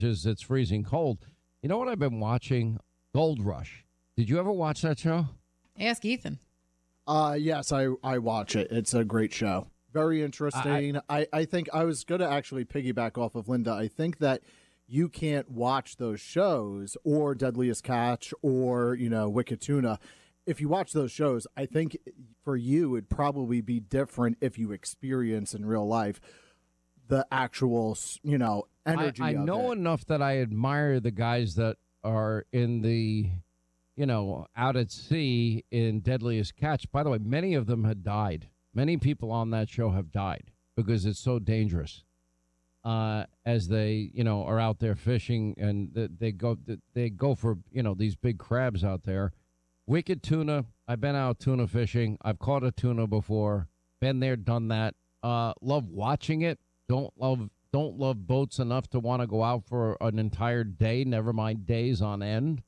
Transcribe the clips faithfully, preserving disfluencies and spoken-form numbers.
It's freezing cold. You know what I've been watching? Gold Rush. Did you ever watch that show? Ask Ethan. Uh, yes, I, I watch it. It's a great show. Very interesting. I, I, I think I was going to actually piggyback off of Linda. I think that you can't watch those shows or Deadliest Catch or, you know, Wicked Tuna. If you watch those shows, I think for you it'd probably be different if you experience in real life the actual, you know, energy. I, I of know it. enough that I admire the guys that are in the, you know, out at sea in Deadliest Catch. By the way, many of them had died. Many people on that show have died because it's so dangerous. Uh, as they, you know, are out there fishing and they, they go, they go for, you know, these big crabs out there. Wicked Tuna. I've been out tuna fishing. I've caught a tuna before. Been there, done that. Uh, love watching it. Don't love don't love boats enough to want to go out for an entire day, never mind days on end.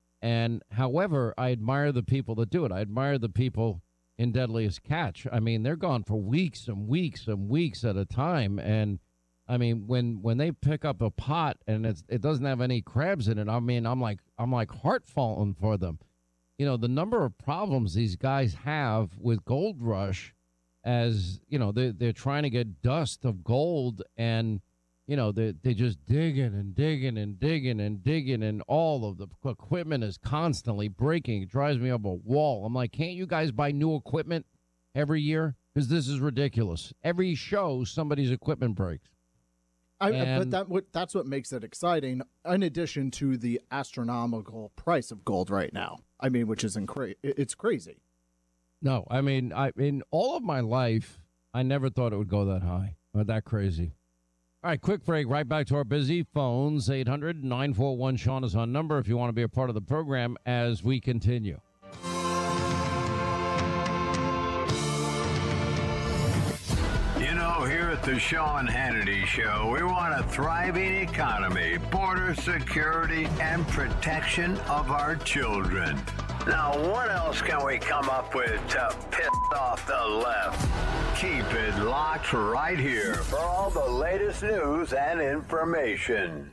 And however, I admire the people that do it. I admire the people in Deadliest Catch. I mean, they're gone for weeks and weeks and weeks at a time. And I mean, when when they pick up a pot and it's, it doesn't have any crabs in it, I mean, I'm like I'm like heart falling for them. You know, the number of problems these guys have with Gold Rush, as, you know, they're, they're trying to get dust of gold, and, you know, they they just digging and digging and digging and digging, and all of the equipment is constantly breaking. It drives me up a wall. I'm like, can't you guys buy new equipment every year? Because this is ridiculous. Every show, somebody's equipment breaks. I, And- but that what that's what makes it exciting, in addition to the astronomical price of gold right now. I mean, which is incra- it's crazy. No, I mean, I in all of my life, I never thought it would go that high or that crazy. All right, quick break. Right back to our busy phones. eight hundred nine four one Sean is on number if you want to be a part of the program as we continue. You know, here at the Sean Hannity Show, we want a thriving economy, border security, and protection of our children. Now, what else can we come up with to piss off the left? Keep it locked right here for all the latest news and information.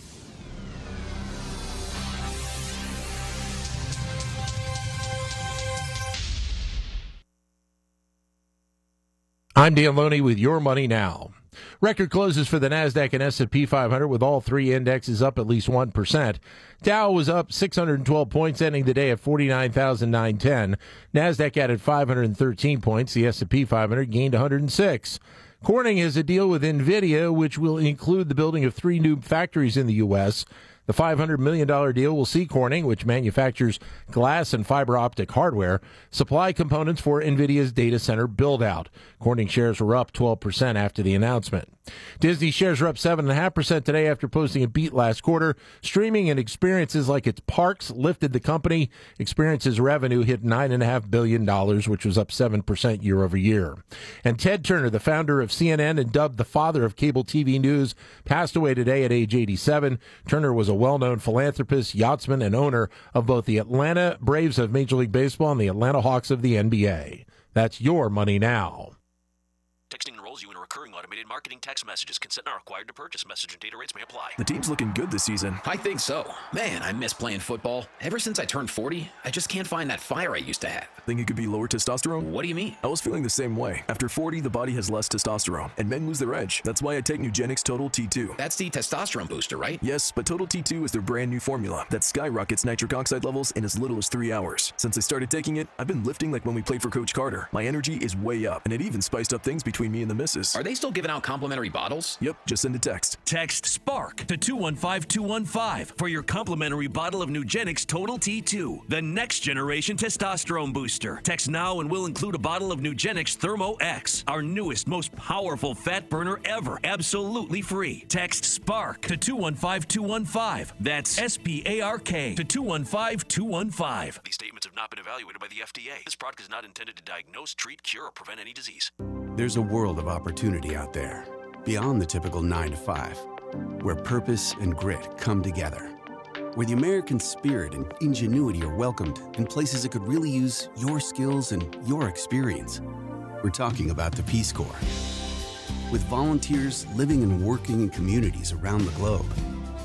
I'm Dan Loney with Your Money Now. Record closes for the NASDAQ and S and P five hundred with all three indexes up at least one percent. Dow was up six hundred twelve points, ending the day at forty-nine thousand nine hundred ten. NASDAQ added five hundred thirteen points. The S and P five hundred gained one hundred six. Corning has a deal with NVIDIA, which will include the building of three new factories in the U S The five hundred million dollars deal will see Corning, which manufactures glass and fiber optic hardware, supply components for NVIDIA's data center build-out. Corning shares were up twelve percent after the announcement. Disney shares are up seven point five percent today after posting a beat last quarter. Streaming and experiences like its parks lifted the company. Experiences revenue hit nine point five billion dollars, which was up seven percent year over year. And Ted Turner, the founder of C N N and dubbed the father of cable T V news, passed away today at age eighty-seven. Turner was a well-known philanthropist, yachtsman, and owner of both the Atlanta Braves of Major League Baseball and the Atlanta Hawks of the N B A. That's Your Money Now. Texting enrolls you in a recurring automated marketing text messages. Consent not required to purchase. Message and data rates may apply. The team's looking good this season. I think so. Man, I miss playing football. Ever since I turned forty, I just can't find that fire I used to have. Think it could be lower testosterone? What do you mean? I was feeling the same way. After forty, the body has less testosterone, and men lose their edge. That's why I take Nugenix Total T two. That's the testosterone booster, right? Yes, but Total T two is their brand new formula that skyrockets nitric oxide levels in as little as three hours. Since I started taking it, I've been lifting like when we played for Coach Carter. My energy is way up, and it even spiced up things between me and the missus. Are they still giving out complimentary bottles? Yep, just send a text. Text SPARK to two one five two one five for your complimentary bottle of Nugenix Total T two, the next generation testosterone booster. Text now and we'll include a bottle of Nugenix Thermo X, our newest, most powerful fat burner ever, absolutely free. Text SPARK to two one five two one five. That's S P A R K to two one five two one five. These statements have not been evaluated by the F D A. This product is not intended to diagnose, treat, cure, or prevent any disease. There's a world of opportunity out there, beyond the typical nine to five, where purpose and grit come together, where the American spirit and ingenuity are welcomed in places that could really use your skills and your experience. We're talking about the Peace Corps. With volunteers living and working in communities around the globe,